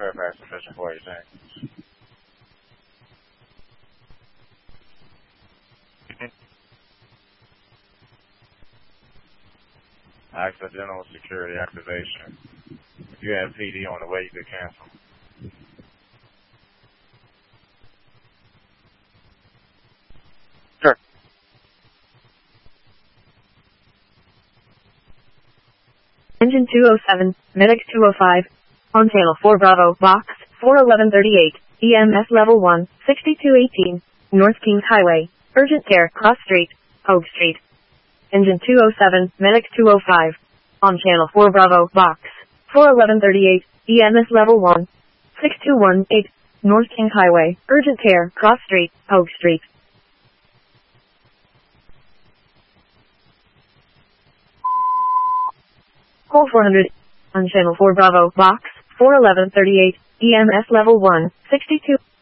Fairfax sufficient for you, thanks. Accidental security activation. If you have PD on the way, you could cancel. Sure. Engine 207, Medic 205. On channel 4 Bravo, box 41138, EMS level 1, 6218, North Kings Highway, urgent care, Cross Street, Hogue Street. Engine 207, Medic 205. On channel 4 Bravo, box 41138, EMS level 1, 6218, North Kings Highway, urgent care, Cross Street, Hogue Street. Call 400. On channel 4 Bravo, box 41138, EMS level 1, 62.